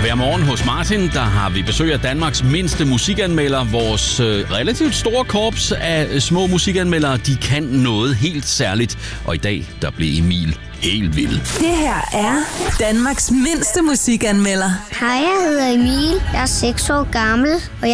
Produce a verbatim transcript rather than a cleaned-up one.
Hver morgen hos Martin, der har vi besøg af Danmarks mindste musikanmelder. Vores øh, relativt store korps af små musikanmeldere, de kan noget helt særligt. Og i dag, der blev Emil helt vild. Det her er Danmarks mindste musikanmelder. Hej, jeg hedder Emil. Jeg er seks år gammel, og